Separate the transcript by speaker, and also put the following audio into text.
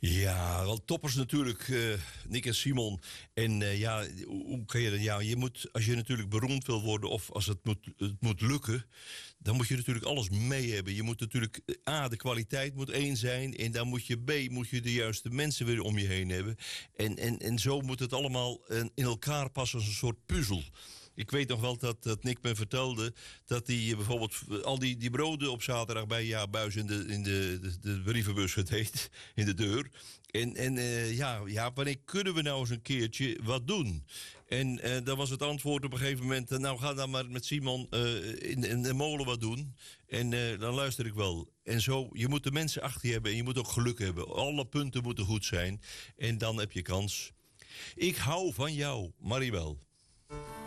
Speaker 1: Ja, wel toppers natuurlijk, Nick en Simon. En ja, hoe kan je dan? Ja, je moet, als je natuurlijk beroemd wil worden of als het moet lukken, dan moet je natuurlijk alles mee hebben. Je moet natuurlijk, A, de kwaliteit moet één zijn. En dan moet je, B, moet je de juiste mensen weer om je heen hebben. En zo moet het allemaal in elkaar passen als een soort puzzel. Ik weet nog wel dat Nick me vertelde dat hij bijvoorbeeld al die broden op zaterdag bij Buis in de brievenbus had heet, in de deur. En wanneer kunnen we nou eens een keertje wat doen? En dan was het antwoord op een gegeven moment, nou ga dan maar met Simon in de molen wat doen. En dan luister ik wel. En zo, je moet de mensen achter je hebben en je moet ook geluk hebben. Alle punten moeten goed zijn. En dan heb je kans. Ik hou van jou, Maribel.